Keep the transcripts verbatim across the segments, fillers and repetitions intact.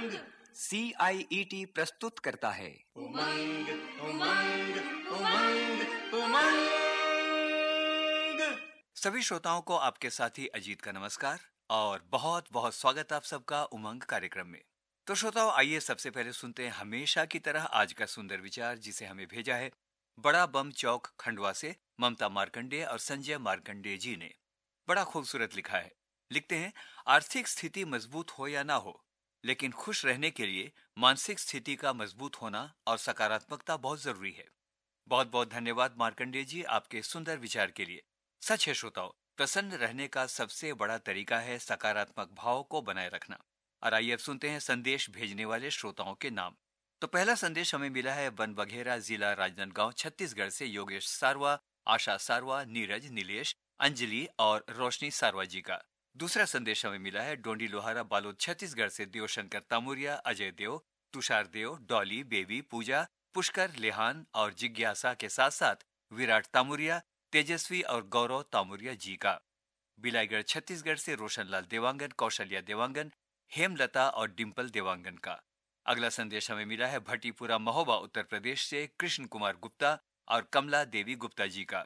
उमंग सी आई E T प्रस्तुत करता है उमंग उमंग उमंग उमंग। सभी श्रोताओं को आपके साथी अजीत का नमस्कार और बहुत बहुत स्वागत आप सबका उमंग कार्यक्रम में। तो श्रोताओं, आइए सबसे पहले सुनते हैं हमेशा की तरह आज का सुंदर विचार, जिसे हमें भेजा है बड़ा बम चौक खंडवा से ममता मार्कंडेय और संजय मार्कंडेय जी ने। बड़ा खूबसूरत लिखा है। लिखते हैं, आर्थिक स्थिति मजबूत हो या ना हो, लेकिन खुश रहने के लिए मानसिक स्थिति का मजबूत होना और सकारात्मकता बहुत जरूरी है। बहुत बहुत धन्यवाद मार्कंडेय जी आपके सुंदर विचार के लिए। सच है श्रोताओं, प्रसन्न रहने का सबसे बड़ा तरीका है सकारात्मक भाव को बनाए रखना। और आइए अब सुनते हैं संदेश भेजने वाले श्रोताओं के नाम। तो पहला संदेश हमें मिला है वन बघेरा, जिला राजनांदगांव, छत्तीसगढ़ से योगेश सारवा, आशा सारवा, नीरज, नीलेश, अंजलि और रोशनी सारवा जी का। दूसरा संदेश हमें मिला है डोंडी लोहारा, बालोद, छत्तीसगढ़ से देवशंकर तामुरिया, अजय देव, तुषार देव, डॉली, बेबी, पूजा, पुष्कर, लेहान और जिज्ञासा के साथ साथ विराट तामुरिया, तेजस्वी और गौरव तामुरिया जी का। बिलाईगढ़, छत्तीसगढ़ से रोशनलाल देवांगन, कौशल्या देवांगन, हेमलता और डिम्पल देवांगन का। अगला संदेश हमें मिला है भट्टीपुरा, महोबा, उत्तर प्रदेश से कृष्ण कुमार गुप्ता और कमला देवी गुप्ता जी का।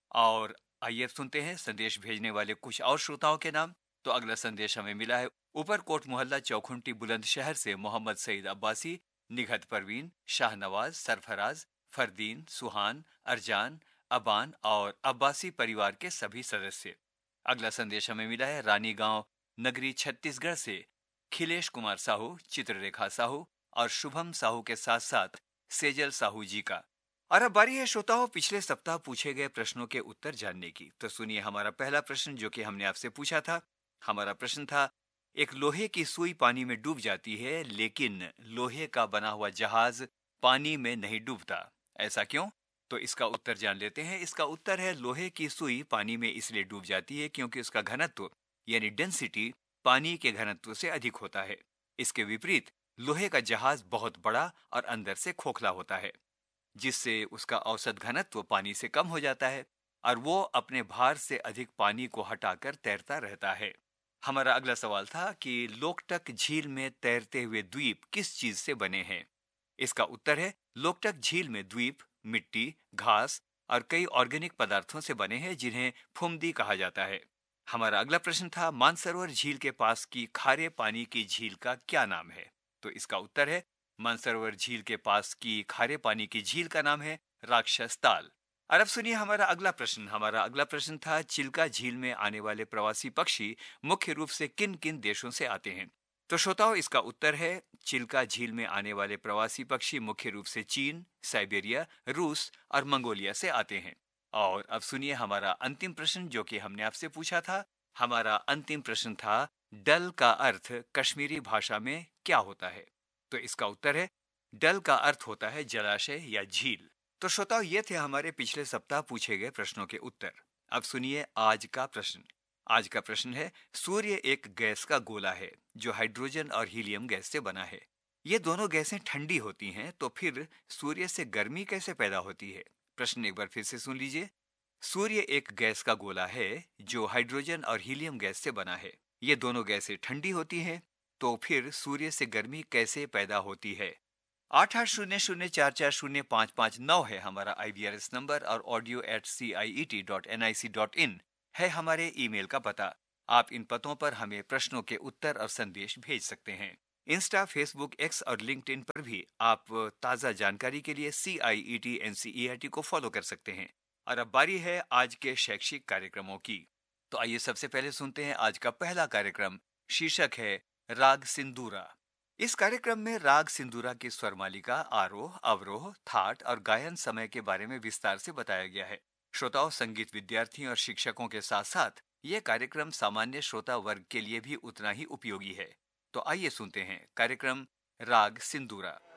और आइए सुनते हैं संदेश भेजने वाले कुछ और श्रोताओं के नाम। तो अगला संदेश हमें मिला है ऊपरकोट मोहल्ला, चौखुंटी, बुलंदशहर से मोहम्मद सईद अब्बासी, निघत परवीन, शाहनवाज, सरफराज, फरदीन, सुहान, अरजान, अबान और अब्बासी परिवार के सभी सदस्य। अगला संदेश हमें मिला है रानी गांव नगरी, छत्तीसगढ़ से खिलेश कुमार साहू, चित्ररेखा साहू और शुभम साहू के साथ साथ सेजल साहू जी का। और अब बारी है श्रोताओं पिछले सप्ताह पूछे गए प्रश्नों के उत्तर जानने की। तो सुनिए हमारा पहला प्रश्न, जो कि हमने आपसे पूछा था। हमारा प्रश्न था, एक लोहे की सुई पानी में डूब जाती है, लेकिन लोहे का बना हुआ जहाज पानी में नहीं डूबता, ऐसा क्यों? तो इसका उत्तर जान लेते हैं। इसका उत्तर है, लोहे की सुई पानी में इसलिए डूब जाती है क्योंकि उसका घनत्व यानी डेंसिटी पानी के घनत्व से अधिक होता है। इसके विपरीत लोहे का जहाज बहुत बड़ा और अंदर से खोखला होता है, जिससे उसका औसत घनत्व पानी से कम हो जाता है और वो अपने भार से अधिक पानी को हटाकर तैरता रहता है। हमारा अगला सवाल था कि लोकटक झील में तैरते हुए द्वीप किस चीज से बने हैं? इसका उत्तर है, लोकटक झील में द्वीप मिट्टी, घास और कई ऑर्गेनिक पदार्थों से बने हैं, जिन्हें फुमदी कहा जाता है। हमारा अगला प्रश्न था, मानसरोवर झील के पास की खारे पानी की झील का क्या नाम है? तो इसका उत्तर है, मानसरोवर झील के पास की खारे पानी की झील का नाम है राक्षस ताल। और अब सुनिए हमारा अगला प्रश्न। हमारा अगला प्रश्न था, चिल्का झील में आने वाले प्रवासी पक्षी मुख्य रूप से किन किन देशों से आते हैं? तो श्रोताओं, इसका उत्तर है, चिल्का झील में आने वाले प्रवासी पक्षी मुख्य रूप से चीन, साइबेरिया, रूस और मंगोलिया से आते हैं। और अब सुनिए हमारा अंतिम प्रश्न, जो कि हमने आपसे पूछा था। हमारा अंतिम प्रश्न था, डल का अर्थ कश्मीरी भाषा में क्या होता है? तो इसका उत्तर है, डल का अर्थ होता है जलाशय या झील। तो श्रोताओ, ये थे हमारे पिछले सप्ताह पूछे गए प्रश्नों के उत्तर। अब सुनिए आज का प्रश्न। आज का प्रश्न है, सूर्य एक गैस का गोला है जो हाइड्रोजन और हीलियम गैस से बना है। ये दोनों गैसें ठंडी होती हैं, तो फिर सूर्य से गर्मी कैसे पैदा होती है? प्रश्न एक बार फिर से सुन लीजिए। सूर्य एक गैस का गोला है जो हाइड्रोजन और हीलियम गैस से बना है। ये दोनों गैसें ठंडी होती हैं, तो फिर सूर्य से गर्मी कैसे पैदा होती है? आठ आठ शून्य शून्य चार चार शून्य पाँच पाँच नौ है हमारा आई बी आर एस नंबर और audio eight C I E T dot N I C dot in है हमारे ईमेल का पता। आप इन पतों पर हमें प्रश्नों के उत्तर और संदेश भेज सकते हैं। इंस्टा, फेसबुक, एक्स और लिंक्डइन पर भी आप ताज़ा जानकारी के लिए सी आई E T N C E R T को फॉलो कर सकते हैं। और अब बारी है आज के शैक्षिक कार्यक्रमों की। तो आइए सबसे पहले सुनते हैं आज का पहला कार्यक्रम। शीर्षक है राग सिंदूरा। इस कार्यक्रम में राग सिंदूरा की स्वर मालिका, आरोह, अवरोह, थाट और गायन समय के बारे में विस्तार से बताया गया है। श्रोताओं, संगीत विद्यार्थियों और शिक्षकों के साथ साथ ये कार्यक्रम सामान्य श्रोता वर्ग के लिए भी उतना ही उपयोगी है। तो आइए सुनते हैं कार्यक्रम राग सिंदूरा।